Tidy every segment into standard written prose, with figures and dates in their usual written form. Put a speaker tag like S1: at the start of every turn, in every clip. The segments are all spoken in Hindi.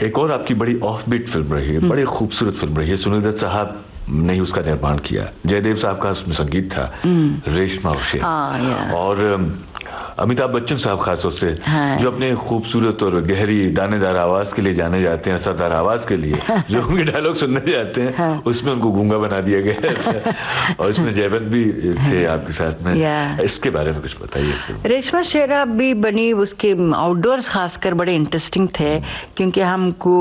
S1: एक और आपकी बड़ी ऑफ बीट फिल्म रही है, बड़ी खूबसूरत फिल्म रही है, सुनील दत्त साहब ने उसका निर्माण किया, जयदेव साहब का उसमें संगीत था, रेशमा और शेर, और अमिताभ बच्चन साहब खासतौर से जो अपने खूबसूरत और गहरी दानेदार आवाज के लिए जाने जाते हैं, असरदार आवाज के लिए, जो उनके डायलॉग सुनने जाते हैं उसमें उनको गूंगा बना दिया गया और इसमें जयवंत भी थे आपके साथ में। इसके बारे में कुछ बताइए।
S2: रेशमा शेरा भी बनी, उसके आउटडोर्स खासकर बड़े इंटरेस्टिंग थे क्योंकि हमको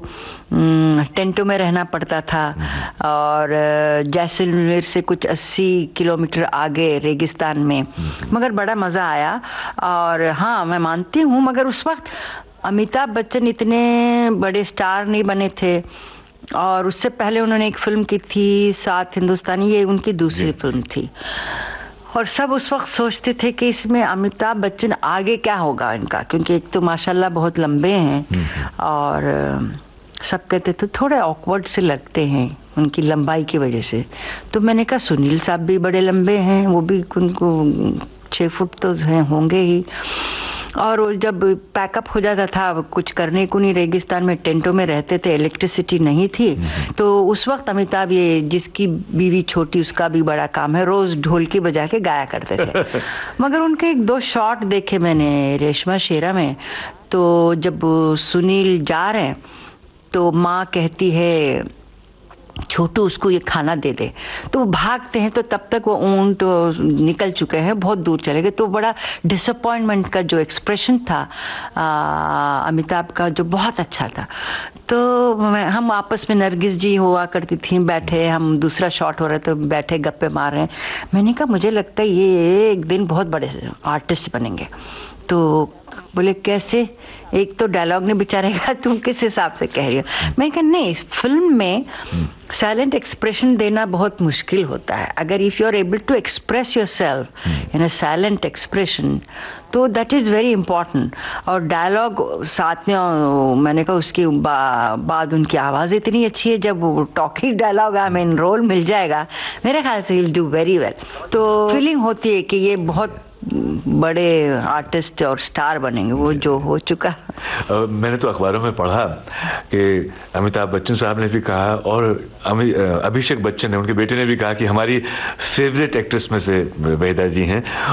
S2: टेंटों में रहना पड़ता था और जैसलमेर से कुछ 80 किलोमीटर आगे रेगिस्तान में, मगर बड़ा मजा आया। और हाँ, मैं मानती हूँ, मगर उस वक्त अमिताभ बच्चन इतने बड़े स्टार नहीं बने थे और उससे पहले उन्होंने एक फिल्म की थी सात हिंदुस्तानी, ये उनकी दूसरी फिल्म थी और सब उस वक्त सोचते थे कि इसमें अमिताभ बच्चन आगे क्या होगा इनका, क्योंकि एक तो माशाल्लाह बहुत लंबे हैं और सब कहते थे थोड़े ऑकवर्ड से लगते हैं उनकी लंबाई की वजह से। तो मैंने कहा सुनील साहब भी बड़े लंबे हैं, वो भी उनको 6 फुट तो हैं होंगे ही। और जब पैकअप हो जाता था, कुछ करने को नहीं, रेगिस्तान में टेंटों में रहते थे, इलेक्ट्रिसिटी नहीं थी, तो उस वक्त अमिताभ, ये जिसकी बीवी छोटी उसका भी बड़ा काम है, रोज ढोलकी बजा के गाया करते थे। मगर उनके 1-2 शॉट देखे मैंने रेशमा शेरा में, तो जब सुनील जा रहे हैं तो माँ कहती है छोटू उसको ये खाना दे दे, तो वो भागते हैं, तो तब तक वो ऊंट निकल चुके हैं, बहुत दूर चले गए। तो बड़ा डिसअपॉइंटमेंट का जो एक्सप्रेशन था अमिताभ का, जो बहुत अच्छा था। तो हम आपस में, नरगिस जी हुआ करती थी, बैठे, हम दूसरा शॉट हो रहा तो बैठे गप्पे मार रहे हैं। मैंने कहा मुझे लगता है ये एक दिन बहुत बड़े आर्टिस्ट बनेंगे। तो बोले कैसे, एक तो डायलॉग ने बेचारेगा, तुम किस हिसाब से कह रही हो। मैंने कहा नहीं, फिल्म में साइलेंट एक्सप्रेशन देना बहुत मुश्किल होता है। अगर if you are able to express yourself in a silent expression, तो दैट इज वेरी इंपॉर्टेंट। और डायलॉग साथ में, मैंने कहा उसके बाद उनकी आवाज़ इतनी अच्छी है, जब वो टॉकिंग डायलॉग हमें रोल मिल जाएगा, मेरे ख्याल से ही डू वेरी वेल। तो फीलिंग होती है कि ये बहुत बड़े आर्टिस्ट और स्टार बनेंगे, वो जो हो चुका।
S1: मैंने तो अखबारों में पढ़ा कि अमिताभ बच्चन साहब ने भी कहा और अभिषेक बच्चन ने, उनके बेटे ने भी कहा कि हमारी फेवरेट एक्ट्रेस में से वहीदा जी हैं।